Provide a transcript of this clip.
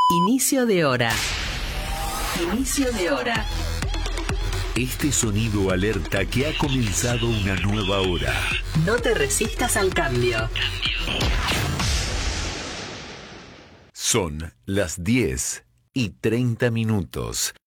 Inicio de hora. Inicio de hora. Este sonido alerta que ha comenzado una nueva hora. No te resistas al cambio. Son las 10:30.